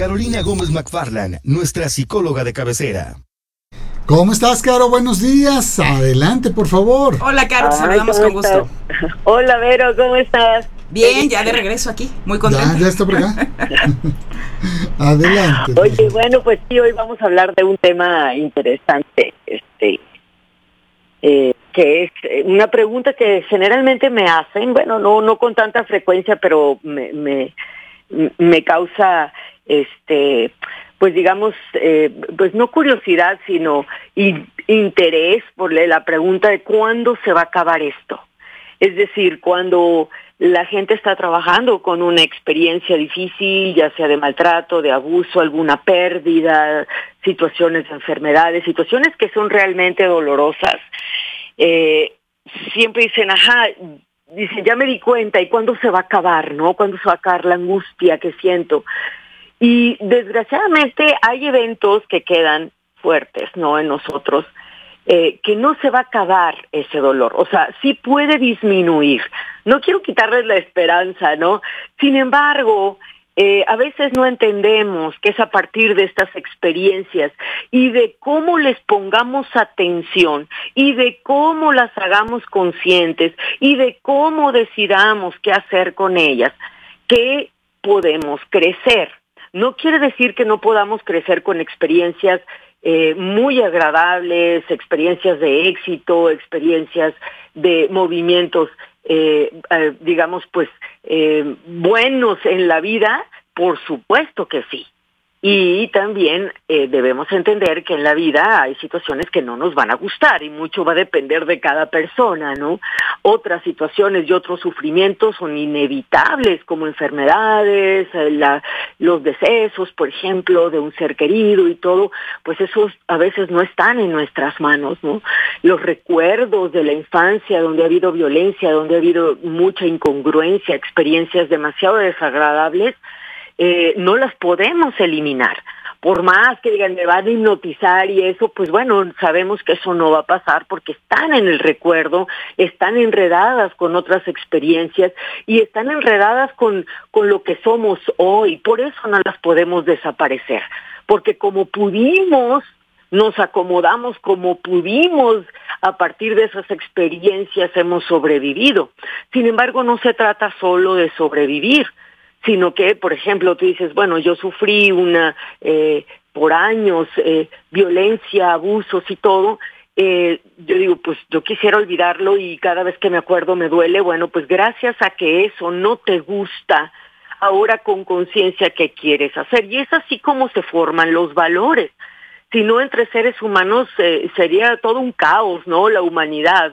Carolina Gómez McFarland, nuestra psicóloga de cabecera. ¿Cómo estás, Caro? Buenos días. Adelante, por favor. Hola, Caro, te saludamos con gusto. Hola, Vero, ¿cómo estás? Bien, ya de regreso aquí, muy contenta. Ya está por acá. Adelante. Oye, bueno, pues sí, hoy vamos a hablar de un tema interesante, que es una pregunta que generalmente me hacen, bueno, no con tanta frecuencia, pero me causa, pues digamos, pues no curiosidad, sino interés por la pregunta de cuándo se va a acabar esto. Es decir, cuando la gente está trabajando con una experiencia difícil, ya sea de maltrato, de abuso, alguna pérdida, situaciones de enfermedades, situaciones que son realmente dolorosas, siempre dicen, ya me di cuenta, ¿y cuándo se va a acabar, no? ¿Cuándo se va a acabar la angustia que siento? Y desgraciadamente hay eventos que quedan fuertes, ¿no? En nosotros, que no se va a acabar ese dolor, o sea, sí puede disminuir. No quiero quitarles la esperanza, ¿no? Sin embargo, a veces no entendemos que es a partir de estas experiencias y de cómo les pongamos atención y de cómo las hagamos conscientes y de cómo decidamos qué hacer con ellas, que podemos crecer. No quiere decir que no podamos crecer con experiencias muy agradables, experiencias de éxito, experiencias de movimientos, digamos, pues, buenos en la vida, por supuesto que sí. Y también debemos entender que en la vida hay situaciones que no nos van a gustar y mucho va a depender de cada persona, ¿no? Otras situaciones y otros sufrimientos son inevitables, como enfermedades, los decesos, por ejemplo, de un ser querido y todo, pues esos a veces no están en nuestras manos, ¿no? Los recuerdos de la infancia, donde ha habido violencia, donde ha habido mucha incongruencia, experiencias demasiado desagradables, no las podemos eliminar. Por más que digan, me van a hipnotizar y eso, pues bueno, sabemos que eso no va a pasar porque están en el recuerdo, están enredadas con otras experiencias y están enredadas con lo que somos hoy. Por eso no las podemos desaparecer, porque como pudimos, nos acomodamos como pudimos, a partir de esas experiencias hemos sobrevivido. Sin embargo, no se trata solo de sobrevivir, sino que, por ejemplo, tú dices, bueno, yo sufrí por años, violencia, abusos y todo, yo digo, pues yo quisiera olvidarlo y cada vez que me acuerdo me duele. Bueno, pues gracias a que eso no te gusta, ahora con conciencia, ¿qué quieres hacer? Y es así como se forman los valores. Si no, entre seres humanos sería todo un caos, ¿no? La humanidad,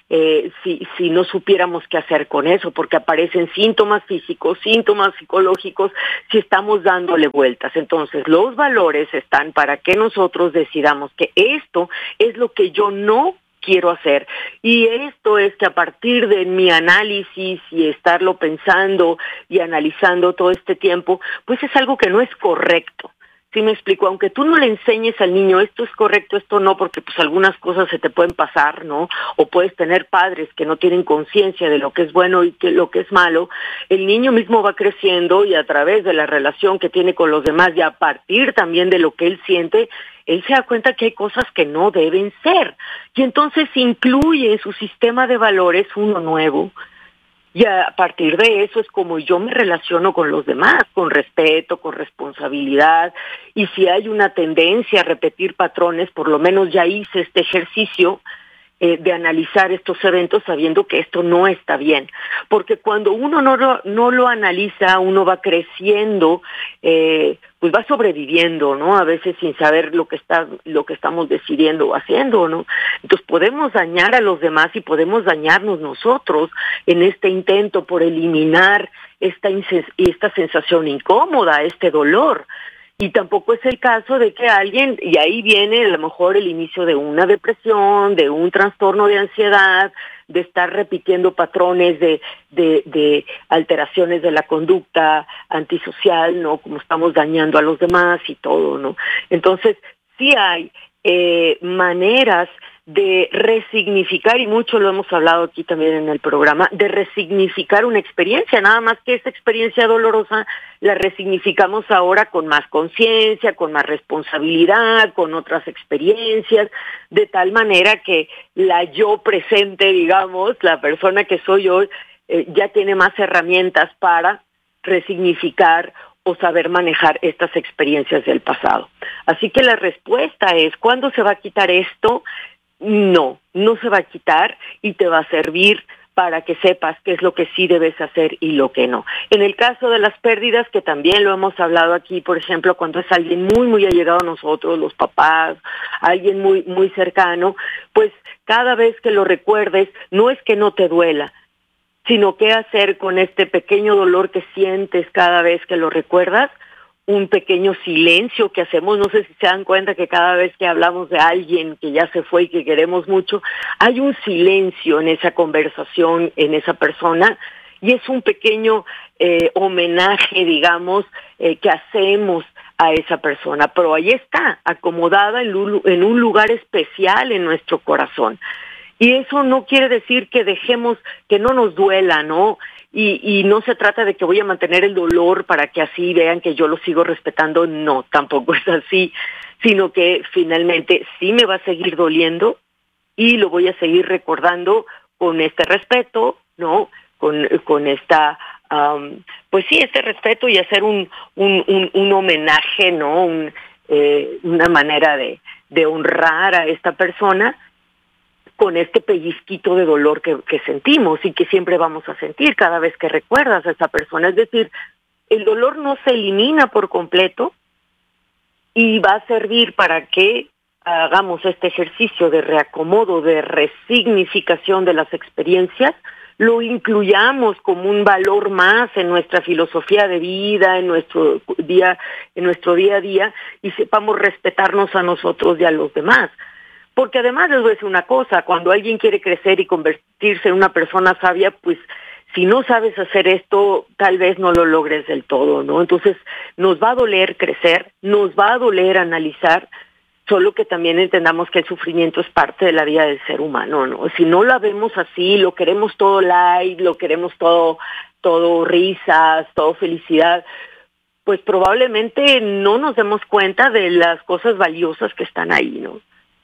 si no supiéramos qué hacer con eso, porque aparecen síntomas físicos, síntomas psicológicos, si estamos dándole vueltas. Entonces, los valores están para que nosotros decidamos que esto es lo que yo no quiero hacer. Y esto es que a partir de mi análisis y estarlo pensando y analizando todo este tiempo, pues es algo que no es correcto. ¿Sí me explico? Aunque tú no le enseñes al niño esto es correcto, esto no, porque pues algunas cosas se te pueden pasar, ¿no? O puedes tener padres que no tienen conciencia de lo que es bueno y que lo que es malo. El niño mismo va creciendo y a través de la relación que tiene con los demás y a partir también de lo que él siente, él se da cuenta que hay cosas que no deben ser. Y entonces incluye en su sistema de valores uno nuevo. Y a partir de eso es como yo me relaciono con los demás, con respeto, con responsabilidad. Y si hay una tendencia a repetir patrones, por lo menos ya hice este ejercicio de analizar estos eventos sabiendo que esto no está bien. Porque cuando uno no lo analiza, uno va creciendo, pues va sobreviviendo, ¿no? A veces sin saber lo que estamos decidiendo o haciendo, ¿no? Entonces podemos dañar a los demás y podemos dañarnos nosotros en este intento por eliminar esta sensación incómoda, este dolor. Y tampoco es el caso de que alguien, y ahí viene a lo mejor el inicio de una depresión, de un trastorno de ansiedad, de estar repitiendo patrones de alteraciones de la conducta antisocial, ¿no? Como estamos dañando a los demás y todo, ¿no? Entonces, sí hay maneras de resignificar, y mucho lo hemos hablado aquí también en el programa, de resignificar una experiencia, nada más que esa experiencia dolorosa la resignificamos ahora con más conciencia, con más responsabilidad, con otras experiencias, de tal manera que la yo presente, digamos, la persona que soy hoy, ya tiene más herramientas para resignificar o saber manejar estas experiencias del pasado. Así que la respuesta es, ¿cuándo se va a quitar esto? No se va a quitar y te va a servir para que sepas qué es lo que sí debes hacer y lo que no. En el caso de las pérdidas, que también lo hemos hablado aquí, por ejemplo, cuando es alguien muy, muy allegado a nosotros, los papás, alguien muy, muy cercano, pues cada vez que lo recuerdes, no es que no te duela, sino qué hacer con este pequeño dolor que sientes cada vez que lo recuerdas, un pequeño silencio que hacemos. No sé si se dan cuenta que cada vez que hablamos de alguien que ya se fue y que queremos mucho, hay un silencio en esa conversación, en esa persona, y es un pequeño homenaje, digamos, que hacemos a esa persona, pero ahí está, acomodada en un lugar especial en nuestro corazón. Y eso no quiere decir que dejemos, que no nos duela, ¿no? Y no se trata de que voy a mantener el dolor para que así vean que yo lo sigo respetando, no, tampoco es así, sino que finalmente sí me va a seguir doliendo y lo voy a seguir recordando con este respeto, ¿no? Con esta, pues sí, este respeto, y hacer un homenaje, ¿no? Una manera de honrar a esta persona, con este pellizquito de dolor que sentimos y que siempre vamos a sentir cada vez que recuerdas a esa persona. Es decir, el dolor no se elimina por completo y va a servir para que hagamos este ejercicio de reacomodo, de resignificación de las experiencias, lo incluyamos como un valor más en nuestra filosofía de vida, en nuestro día a día, y sepamos respetarnos a nosotros y a los demás. Porque además les voy a decir una cosa, cuando alguien quiere crecer y convertirse en una persona sabia, pues si no sabes hacer esto, tal vez no lo logres del todo, ¿no? Entonces nos va a doler crecer, nos va a doler analizar, solo que también entendamos que el sufrimiento es parte de la vida del ser humano, ¿no? Si no la vemos así, lo queremos todo light, lo queremos todo risas, todo felicidad, pues probablemente no nos demos cuenta de las cosas valiosas que están ahí, ¿no?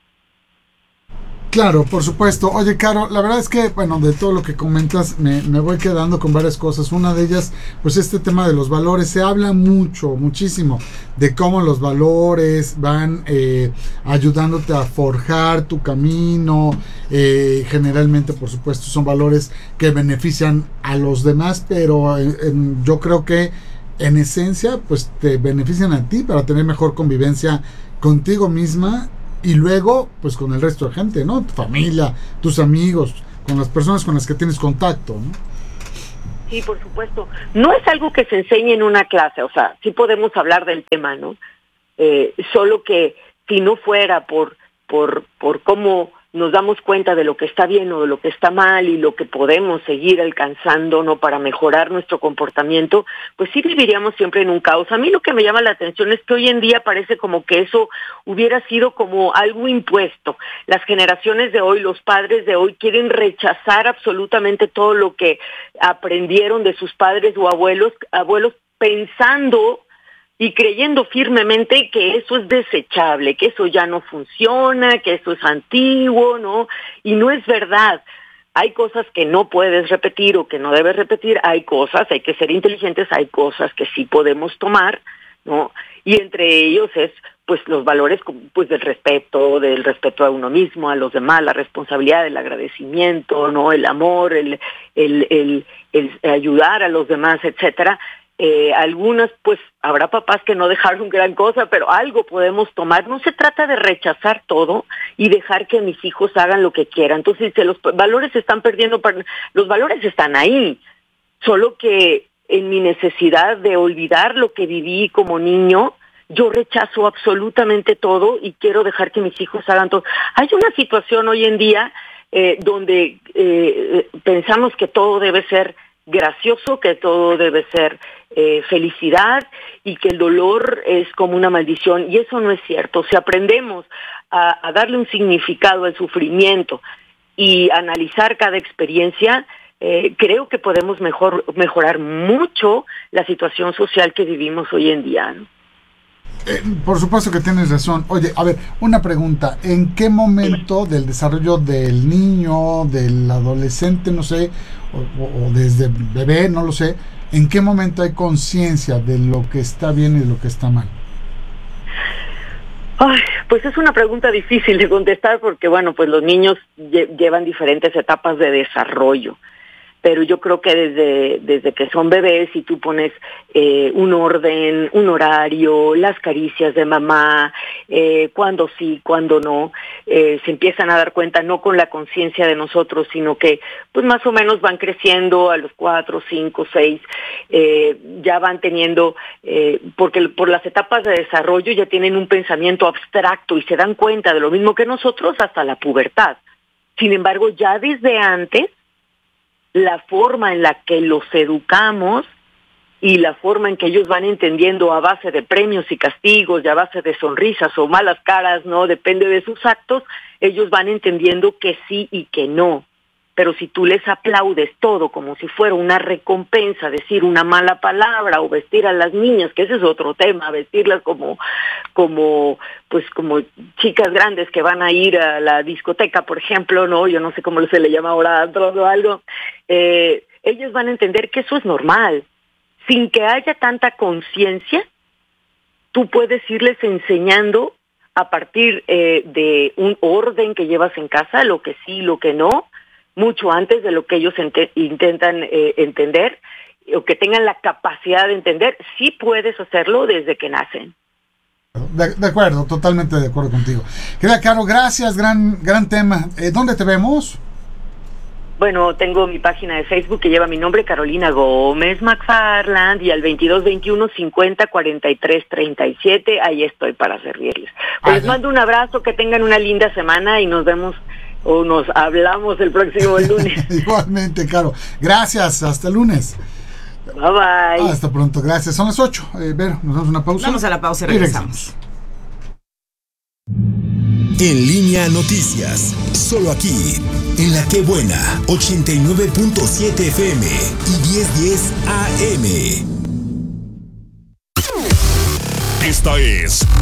Claro, por supuesto. Oye, Caro, la verdad es que, bueno, de todo lo que comentas, me voy quedando con varias cosas. Una de ellas, pues este tema de los valores. Se habla muchísimo, de cómo los valores van ayudándote a forjar tu camino. Generalmente, por supuesto, son valores que benefician a los demás, pero yo creo que en esencia, pues te benefician a ti para tener mejor convivencia contigo misma. Y luego, pues con el resto de gente, ¿no? Tu familia, tus amigos, con las personas con las que tienes contacto, ¿no? Sí, por supuesto. No es algo que se enseñe en una clase, o sea, sí podemos hablar del tema, ¿no? Solo que si no fuera por cómo nos damos cuenta de lo que está bien o de lo que está mal y lo que podemos seguir alcanzando, ¿no? Para mejorar nuestro comportamiento, pues sí viviríamos siempre en un caos. A mí lo que me llama la atención es que hoy en día parece como que eso hubiera sido como algo impuesto. Las generaciones de hoy, los padres de hoy quieren rechazar absolutamente todo lo que aprendieron de sus padres o abuelos pensando y creyendo firmemente que eso es desechable, que eso ya no funciona, que eso es antiguo, ¿no? Y no es verdad. Hay cosas que no puedes repetir o que no debes repetir, hay que ser inteligentes, hay cosas que sí podemos tomar, ¿no? Y entre ellos es, pues, los valores, pues, del respeto a uno mismo, a los demás, la responsabilidad, el agradecimiento, ¿no? El amor, el ayudar a los demás, etcétera. Algunas, pues, habrá papás que no dejaron gran cosa, pero algo podemos tomar. No se trata de rechazar todo y dejar que mis hijos hagan lo que quieran. Entonces, si los valores se están perdiendo, los valores están ahí, solo que en mi necesidad de olvidar lo que viví como niño, yo rechazo absolutamente todo y quiero dejar que mis hijos hagan todo. Hay una situación hoy en día donde pensamos que todo debe ser gracioso, que todo debe ser felicidad y que el dolor es como una maldición, y eso no es cierto. Si aprendemos a darle un significado al sufrimiento y analizar cada experiencia, creo que podemos mejorar mucho la situación social que vivimos hoy en día, ¿no? Por supuesto que tienes razón. Oye, a ver, una pregunta. ¿En qué momento del desarrollo del niño, del adolescente, no sé, o desde bebé, no lo sé, en qué momento hay conciencia de lo que está bien y de lo que está mal? Ay, pues es una pregunta difícil de contestar porque, bueno, pues los niños llevan diferentes etapas de desarrollo. Pero yo creo que desde que son bebés y tú pones un orden, un horario, las caricias de mamá, cuándo sí, cuándo no, se empiezan a dar cuenta, no con la conciencia de nosotros, sino que pues más o menos van creciendo a los 4, 5, 6, ya van teniendo, porque por las etapas de desarrollo ya tienen un pensamiento abstracto y se dan cuenta de lo mismo que nosotros hasta la pubertad. Sin embargo, ya desde antes, la forma en la que los educamos y la forma en que ellos van entendiendo a base de premios y castigos y a base de sonrisas o malas caras, ¿no? Depende de sus actos, ellos van entendiendo que sí y que no. Pero si tú les aplaudes todo como si fuera una recompensa, decir una mala palabra o vestir a las niñas, que ese es otro tema, vestirlas como chicas grandes que van a ir a la discoteca, por ejemplo, no, yo no sé cómo se le llama ahora, o algo, ellos van a entender que eso es normal. Sin que haya tanta conciencia, tú puedes irles enseñando a partir de un orden que llevas en casa, lo que sí, lo que no, mucho antes de lo que ellos intentan entender, o que tengan la capacidad de entender. Sí puedes hacerlo desde que nacen. De acuerdo, totalmente de acuerdo contigo. Querida Caro, gracias, gran tema. ¿Dónde te vemos? Bueno, tengo mi página de Facebook que lleva mi nombre, Carolina Gómez McFarland, y al 2221-504337, ahí estoy para servirles. Pues les mando un abrazo, que tengan una linda semana y nos vemos o nos hablamos el próximo lunes. Igualmente, Caro. Gracias, hasta el lunes. Bye bye. Hasta pronto, gracias. Son las 8. Vero, nos damos una pausa. Vamos a la pausa y regresamos. En Línea Noticias, solo aquí, en La Qué Buena, 89.7 FM y 1010 AM. Esta es